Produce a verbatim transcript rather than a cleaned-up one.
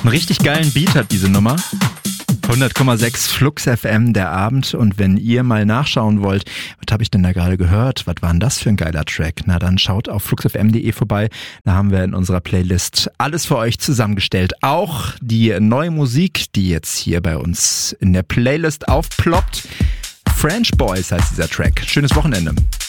Einen richtig geilen Beat hat diese Nummer. hundert Komma sechs Flux F M, der Abend. Und wenn ihr mal nachschauen wollt, was habe ich denn da gerade gehört? Was war denn das für ein geiler Track? Na, dann schaut auf flux f m punkt de vorbei. Da haben wir in unserer Playlist alles für euch zusammengestellt. Auch die neue Musik, die jetzt hier bei uns in der Playlist aufploppt. French Boys heißt dieser Track. Schönes Wochenende.